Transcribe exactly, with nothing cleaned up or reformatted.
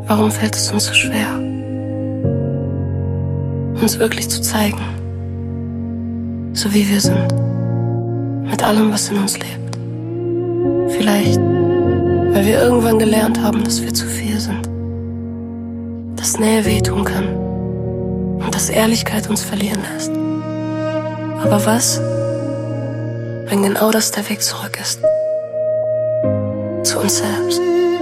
Warum fällt es uns so schwer, uns wirklich zu zeigen, so wie wir sind, mit allem, was in uns lebt? Vielleicht, weil wir irgendwann gelernt haben, dass wir zu viel sind, dass Nähe wehtun kann und dass Ehrlichkeit uns verlieren lässt. Aber was, wenn genau das der Weg zurück ist? Zu uns selbst.